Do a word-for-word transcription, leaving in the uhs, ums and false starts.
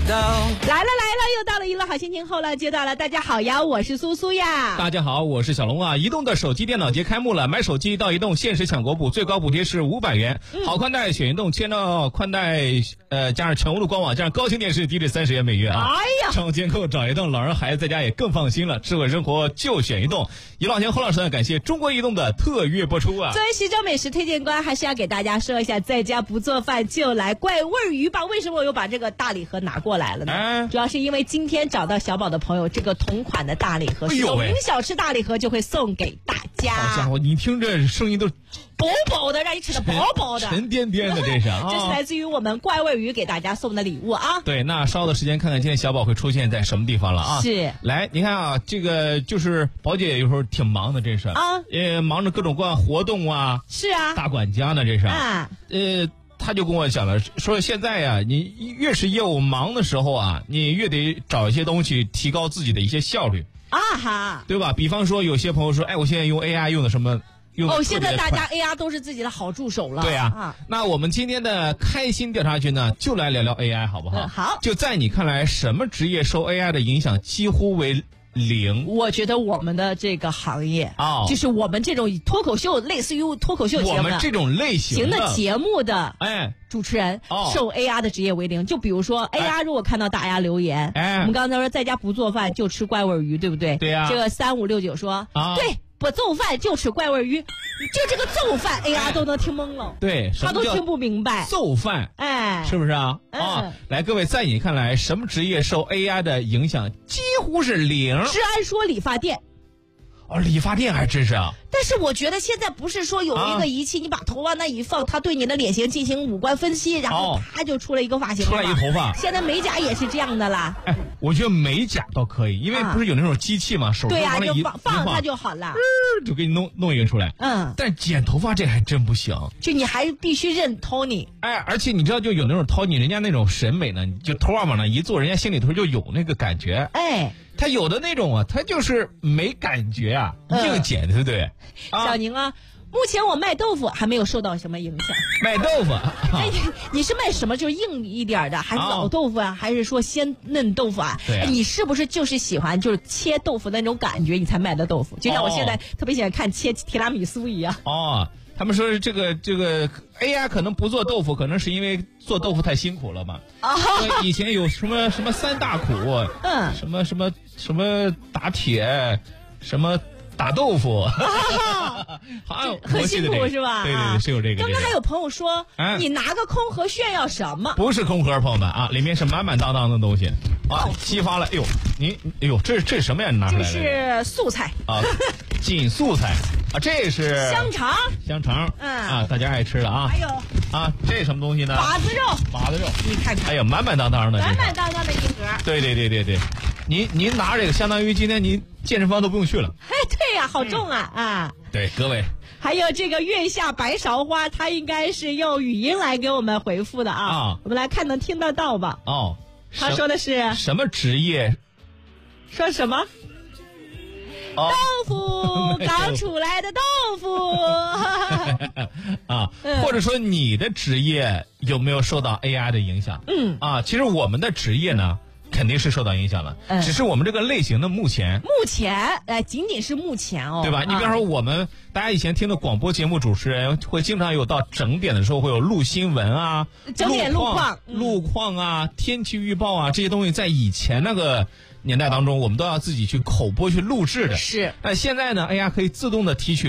到。 来了来了，又到了娱乐好心情后了，接到了。大家好呀，我是苏苏呀。 大家好，我是小龙啊。移动的手机电脑节开幕了，买手机到移动限时抢国补，最高补贴是五百元。嗯、好宽带选移动，千兆宽带呃加上全屋的官网，加上高清电视，低至三十元每月啊。 哎呀， 上监控找移动，老人孩子在家也更放心了。智慧生活就选移动。一老前后老师呢，感谢中国移动的特约播出啊。 作为徐州美食推荐官，还是要给大家说一下，在家不做饭就来怪味鱼吧。为什么我又把这个大礼盒拿过来了呢？哎、主要是因为今天找到小宝的朋友，这个同款的大礼盒，有名小吃大礼盒就会送给大家。 好家伙，你听这声音都薄薄的，让你吃的薄薄的， 沉甸甸的，这是啊。 这是来自于我们怪味鱼给大家送的礼物啊。 对，那稍后的时间看看今天小宝会出现在什么地方了啊。 是， 来，你看啊，这个就是宝姐有时候挺忙的，这是啊，呃，忙着各种各样活动啊。 是啊， 大管家呢，这是啊， 呃。他就跟我讲了，说现在呀、啊，你越是业务忙的时候啊，你越得找一些东西提高自己的一些效率啊哈， 对吧？比方说，有些朋友说，哎，我现在用 A I 用的什么？用哦，现在大家 A I 都是自己的好助手了。 对呀、啊，啊、那我们今天的开心调查局呢，就来聊聊 A I 好不好？ 嗯、好。 就在你看来，什么职业受 A I 的影响几乎为零？ 我觉得我们的这个行业啊、哦， 就是我们这种脱口秀，类似于脱口秀节目， 我们这种类型的节目的哎主持人， 哦、 受 A I 的职业为零。就比如说 A I 如果看到大家留言， 哎， 我们刚才说在家不做饭就吃怪味鱼，对不对？ 对呀、啊。 这个三五六九说， 啊， 对。不做饭就吃怪味鱼，就这个做饭 A I 都能听懵了， 对， 他都听不明白。 做饭， 哎， 是不是啊？ 嗯、 啊，来，各位，在你看来，什么职业受 A I 的影响几乎是零？ 治安说理发店。 哦，理发店还真是啊。 但是我觉得现在不是说有一个仪器，啊、你把头往那一放，它对你的脸型进行五官分析，然后啪就出来一个发型， 出来一个头发。 现在美甲也是这样的啦。 哎，我觉得美甲倒可以，因为不是有那种机器嘛，啊、手对呀、啊，就放放它就好了， 就给你弄弄一个出来。 嗯， 但剪头发这还真不行， 就你还必须认 Tony。 哎，而且你知道，就有那种 Tony， 人家那种审美呢，你就头发往那一坐，人家心里头就有那个感觉。 哎。 他有的那种啊，他就是没感觉啊，硬剪，对不对？ 嗯、小宁啊，目前我卖豆腐还没有受到什么影响。 卖豆腐？ 哎，你是卖什么？就是硬一点的，还是老豆腐啊？哦、还是说鲜嫩豆腐啊？ 对啊、 哎，你是不是就是喜欢就是切豆腐的那种感觉，你才卖的豆腐？就像我现在特别喜欢看切提拉米苏一样。 哦。他们说这个这个 A I 可能不做豆腐，可能是因为做豆腐太辛苦了嘛。啊、哦，以前有什么什么三大苦， 嗯， 什么什么什么打铁，什么打豆腐， 啊、 好， 很辛苦是吧？ 对对对，是有这个。 刚刚还有朋友说， 哎、 你拿个空盒炫耀什么？ 不是空盒，朋友们啊，里面是满满当当的东西啊，激发了。哎呦，您哎呦，这这是什么呀？你拿出来的？ 这是素菜啊，锦素菜。啊，这是香肠， 香肠， 嗯啊，大家爱吃的啊。 还有啊，这是什么东西呢？ 把子肉， 把子肉， 你看看， 哎呀，满满当当的， 满满当当的一盒。 对对对对对，您您拿这个，相当于今天您健身房都不用去了。 哎，对呀、啊，好重啊、嗯、啊！ 对，各位。 还有这个月下白芍花，它应该是用语音来给我们回复的啊。 啊， 我们来看能听得到吧？ 哦， 他说的是什么职业？ 说什么？ 哦、 豆腐，刚出来的豆腐啊，或者说你的职业有没有受到 A I 的影响？ 嗯啊，其实我们的职业呢，肯定是受到影响了，嗯、只是我们这个类型的目前， 目前哎，仅仅是目前哦， 对吧？你比方说我们、啊、大家以前听的广播节目主持人，会经常有到整点的时候会有录新闻啊， 整点路况、 路况啊、天气预报啊这些东西，在以前那个年代当中，我们都要自己去口播去录制的。 是， 但现在呢，哎呀，可以自动的提取